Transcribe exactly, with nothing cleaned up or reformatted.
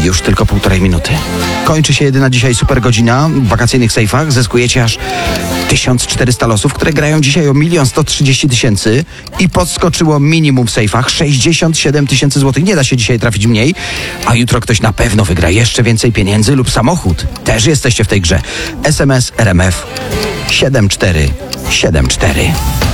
Już tylko półtorej minuty. Kończy się jedyna dzisiaj super godzina. W wakacyjnych sejfach zyskujecie aż tysiąc czterysta losów, które grają dzisiaj o milion sto trzydzieści tysięcy i podskoczyło minimum w sejfach sześćdziesiąt siedem tysięcy złotych. Nie da się dzisiaj trafić mniej, a jutro ktoś na pewno wygra jeszcze więcej pieniędzy lub samochód. Też jesteście w tej grze. S M S R M F siedem cztery siedem cztery.